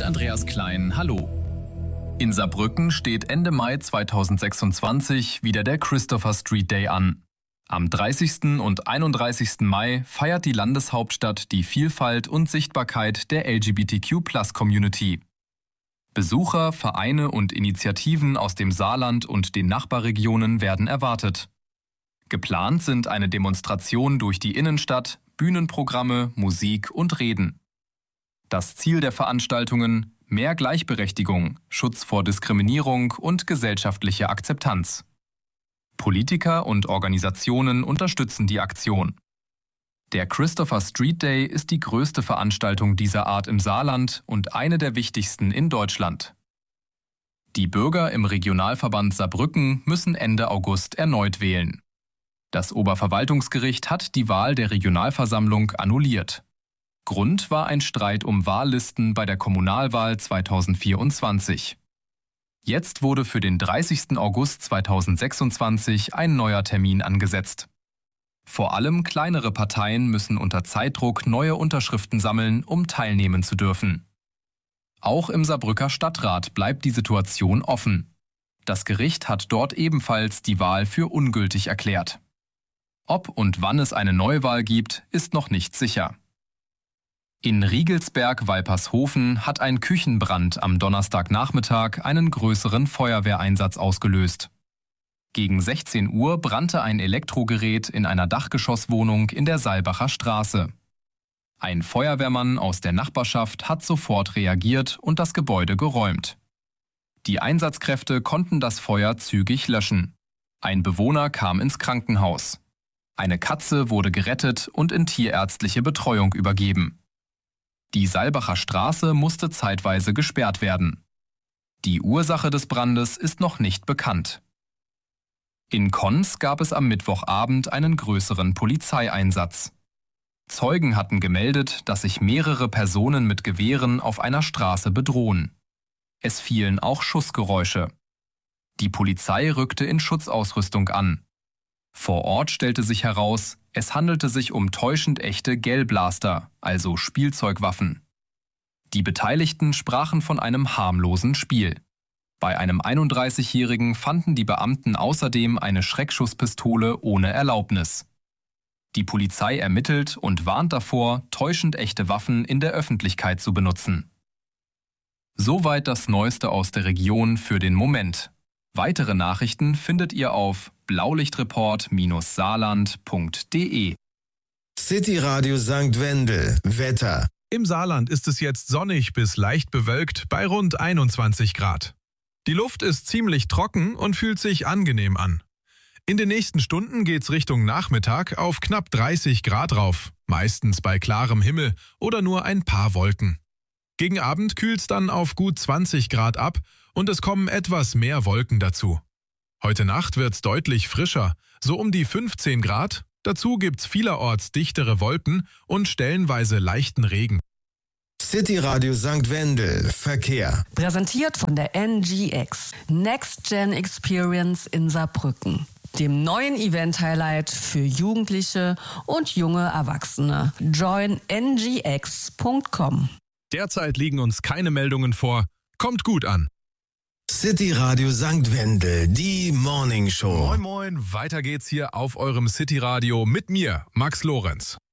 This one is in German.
Andreas Klein, hallo. In Saarbrücken steht Ende Mai 2026 wieder der Christopher Street Day an. Am 30. und 31. Mai feiert die Landeshauptstadt die Vielfalt und Sichtbarkeit der LGBTQ+-Community. Besucher, Vereine und Initiativen aus dem Saarland und den Nachbarregionen werden erwartet. Geplant sind eine Demonstration durch die Innenstadt, Bühnenprogramme, Musik und Reden. Das Ziel der Veranstaltungen: mehr Gleichberechtigung, Schutz vor Diskriminierung und gesellschaftliche Akzeptanz. Politiker und Organisationen unterstützen die Aktion. Der Christopher Street Day ist die größte Veranstaltung dieser Art im Saarland und eine der wichtigsten in Deutschland. Die Bürger im Regionalverband Saarbrücken müssen Ende August erneut wählen. Das Oberverwaltungsgericht hat die Wahl der Regionalversammlung annulliert. Grund war ein Streit um Wahllisten bei der Kommunalwahl 2024. Jetzt wurde für den 30. August 2026 ein neuer Termin angesetzt. Vor allem kleinere Parteien müssen unter Zeitdruck neue Unterschriften sammeln, um teilnehmen zu dürfen. Auch im Saarbrücker Stadtrat bleibt die Situation offen. Das Gericht hat dort ebenfalls die Wahl für ungültig erklärt. Ob und wann es eine Neuwahl gibt, ist noch nicht sicher. In Riegelsberg-Walpershofen hat ein Küchenbrand am Donnerstagnachmittag einen größeren Feuerwehreinsatz ausgelöst. Gegen 16 Uhr brannte ein Elektrogerät in einer Dachgeschosswohnung in der Seilbacher Straße. Ein Feuerwehrmann aus der Nachbarschaft hat sofort reagiert und das Gebäude geräumt. Die Einsatzkräfte konnten das Feuer zügig löschen. Ein Bewohner kam ins Krankenhaus. Eine Katze wurde gerettet und in tierärztliche Betreuung übergeben. Die Seilbacher Straße musste zeitweise gesperrt werden. Die Ursache des Brandes ist noch nicht bekannt. In Konz gab es am Mittwochabend einen größeren Polizeieinsatz. Zeugen hatten gemeldet, dass sich mehrere Personen mit Gewehren auf einer Straße bedrohen. Es fielen auch Schussgeräusche. Die Polizei rückte in Schutzausrüstung an. Vor Ort stellte sich heraus, es handelte sich um täuschend echte Gellblaster, also Spielzeugwaffen. Die Beteiligten sprachen von einem harmlosen Spiel. Bei einem 31-Jährigen fanden die Beamten außerdem eine Schreckschusspistole ohne Erlaubnis. Die Polizei ermittelt und warnt davor, täuschend echte Waffen in der Öffentlichkeit zu benutzen. Soweit das Neueste aus der Region für den Moment. Weitere Nachrichten findet ihr auf blaulichtreport-saarland.de. City Radio St. Wendel. Wetter. Im Saarland ist es jetzt sonnig bis leicht bewölkt bei rund 21 Grad. Die Luft ist ziemlich trocken und fühlt sich angenehm an. In den nächsten Stunden geht's Richtung Nachmittag auf knapp 30 Grad rauf, meistens bei klarem Himmel oder nur ein paar Wolken. Gegen Abend kühlt's dann auf gut 20 Grad ab und es kommen etwas mehr Wolken dazu. Heute Nacht wird's deutlich frischer, so um die 15 Grad. Dazu gibt's vielerorts dichtere Wolken und stellenweise leichten Regen. City Radio St. Wendel. Verkehr. Präsentiert von der NGX. Next Gen Experience in Saarbrücken. Dem neuen Event-Highlight für Jugendliche und junge Erwachsene. Join ngx.com. Derzeit liegen uns keine Meldungen vor. Kommt gut an. City Radio St. Wendel, die Morning Show. Moin moin, weiter geht's hier auf eurem City Radio mit mir, Max Lorenz.